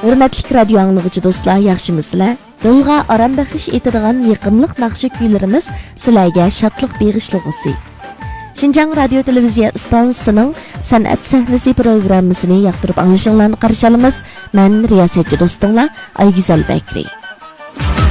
Hürmetlik radyo anlıqçı dostlar, yaxşımısılar? Dılğa aram bəxiş etadigan yıqımlıq naqşı kuylarımız sizlarga şadlıq beg'ishlig'usi. Şinjan Radio Televiziya stansiyasining san'at sahnasi programmasini yoqtirib anglashinglarni qarshi olamiz. Men riyosatchi do'stinglar Ayguzal Bakri.